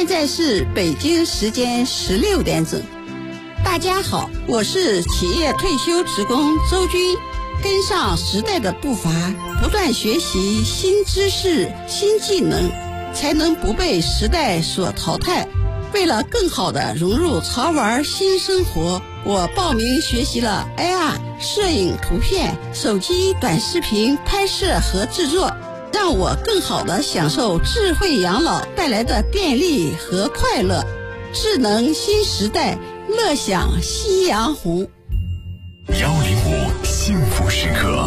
现在是北京时间16点整。大家好，我是企业退休职工周军。跟上时代的步伐，不断学习新知识、新技能，才能不被时代所淘汰。为了更好地融入潮玩新生活，我报名学习了 AR 摄影、图片、手机短视频拍摄和制作，让我更好地享受智慧养老带来的便利和快乐。智能新时代，乐享夕阳红。 105幸福时刻。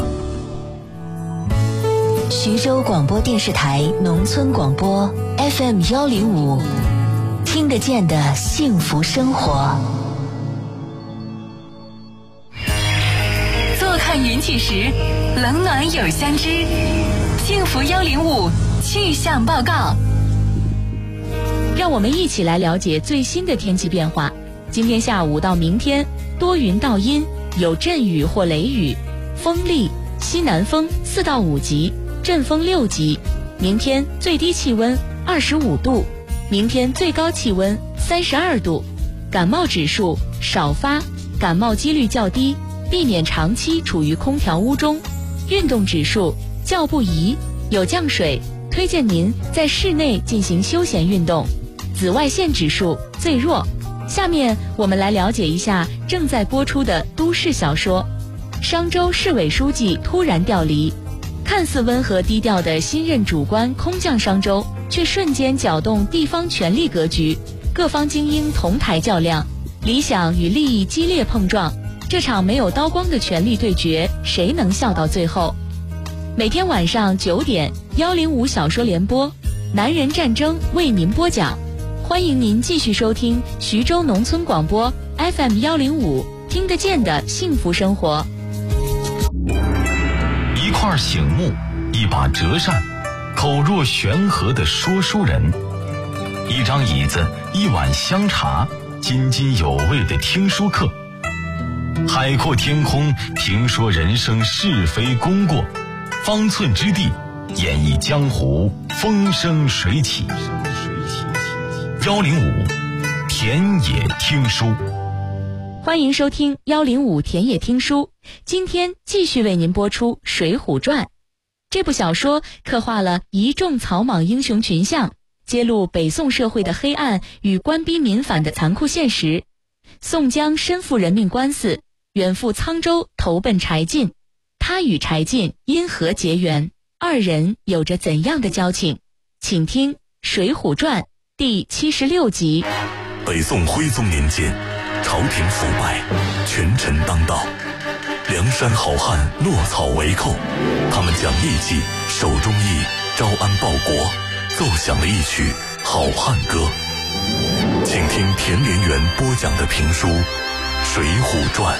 徐州广播电视台农村广播 FM 105，听得见的幸福生活。 坐看云起时，冷暖有相知。幸福105气象报告。 让我们一起来了解最新的天气变化。今天下午到明天，多云到阴，有阵雨或雷雨，风力西南风4到5级，阵风6级。明天最低气温25度，明天最高气温32度。感冒指数少发，感冒几率较低，避免长期处于空调屋中。运动指数较不宜，有降水，推荐您在室内进行休闲运动。紫外线指数最弱。下面我们来了解一下正在播出的都市小说。商州市委书记突然调离，看似温和低调的新任主官空降商州，却瞬间搅动地方权力格局，各方精英同台较量，理想与利益激烈碰撞。这场没有刀光的权力对决，谁能笑到最后？每天晚上9点，105小说联播，男人战争为您播讲。欢迎您继续收听徐州农村广播 FM 105，听得见的幸福生活。 一块醒目，一把折扇，口若悬河的说书人，一张椅子，一碗香茶，津津有味的听书课。海阔天空，评说人生是非功过，方寸之地，演绎江湖风生水起。105田野听书， 欢迎收听105田野听书。今天继续为您播出《水浒传》这部小说，刻画了一众草莽英雄群像，揭露北宋社会的黑暗与官逼民反的残酷现实。宋江身负人命官司，远赴沧州投奔柴进，他与柴进因何结缘？二人有着怎样的交情？请听《水浒传》第76集。 北宋徽宗年间，朝廷腐败，权臣当道，梁山好汉落草为寇，他们讲义气，手中义，招安报国，奏响了一曲好汉歌。请听田连元播讲的评书《水浒传》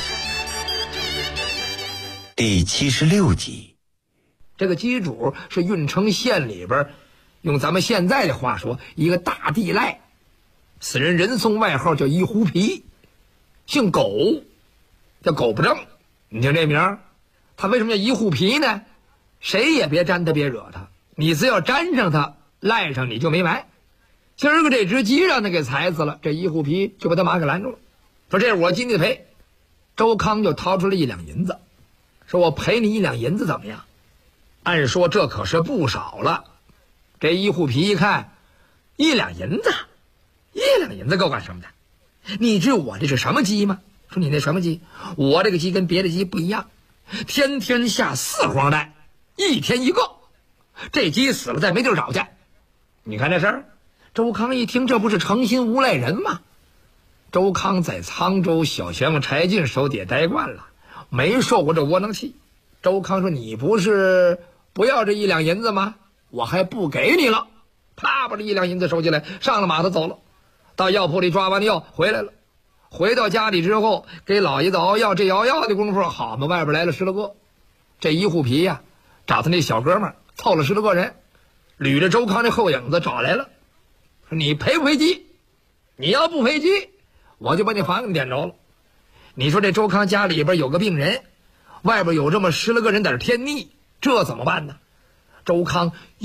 第76集。 这个机主是郓城县里边，用咱们现在的话说，一个大地赖。此人人送外号叫一狐皮，姓狗，叫狗不正。你听这名，他为什么叫一狐皮呢？谁也别沾他，别惹他，你只要沾上他，赖上你就没完。今儿个这只鸡让他给踩死了，这一狐皮就把他马给拦住了，说这是我今天的赔。周康就掏出了1两银子，说我赔你1两银子怎么样？按说这可是不少了。这一狐皮一看，1两银子，1两银子够干什么的？你知我这是什么鸡吗？说你那什么鸡？我这个鸡跟别的鸡不一样，天天下4黄蛋，1天1个。这鸡死了再没地儿找去。你看这事儿，周康一听，这不是诚心无赖人吗？周康在沧州小旋风柴进手底下待惯了，没受过这窝囊气。周康说：“你不是不要这1两银子吗？我还不给你了。”啪，把这1两银子收起来，上了马他走了。到药铺里抓完药回来了，回到家里之后给老爷子熬药，这熬药的功夫，好嘛，外边来了10来个。这一狐皮呀，找他那小哥们儿凑了10来个人，捋着周康这后影子找来了，说你赔不赔鸡？你要不赔鸡，我就把你房给点着了。你说这周康家里边有个病人，外边有这么10来个人在这添腻，这怎么办呢？周康